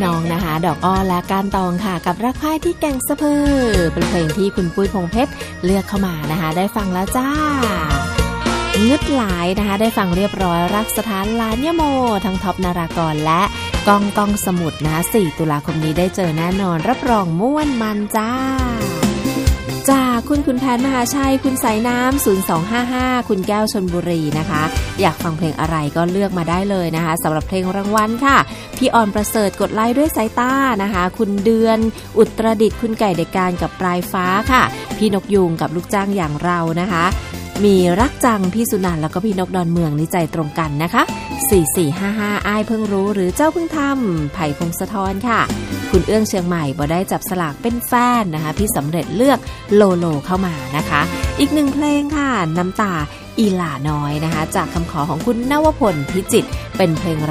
น้องนะคะดอกอ้อและก้านตองค่ะกับรักใคร่ที่แก่งสะพือเป็นเพลงที่คุณปุ้ยพงเพชรเลือกเข้ามานะคะได้ฟังแล้วจ้างึดหลายนะคะได้ฟังเรียบร้อยรักสถานลานยโมทั้งท็อปนารากรและก้องสมุทรนะ4ตุลาคมนี้ได้เจอแน่นอนรับรองม่วนมันจ้าจากคุณแผนมหาชัยคุณสายน้ำ0255คุณแก้วชลบุรีนะคะอยากฟังเพลงอะไรก็เลือกมาได้เลยนะคะสำหรับเพลงรางวัลค่ะพี่ออนประเสริฐกดไลค์ด้วยสายตานะคะคุณเดือนอุตรดิตถ์คุณไก่เด็กการกับปลายฟ้าค่ะพี่นกยูงกับลูกจ้างอย่างเรานะคะมีรักจังพี่สุนันท์แล้วก็พี่นกดอนเมืองนี่ใจตรงกันนะคะ4455อ้ายเพิ่งรู้หรือเจ้าเพิ่งทำไผ่พงศธรค่ะคุณเอื้องเชียงใหม่บ่ได้จับสลากเป็นแฟนนะคะพี่สำเร็จเลือกโลโลเข้ามานะคะอีกหนึ่งเพลงค่ะน้ำตาอีหล่าน้อยนะคะจากคำขอของคุณนวพลพิจิตรเป็นเพลง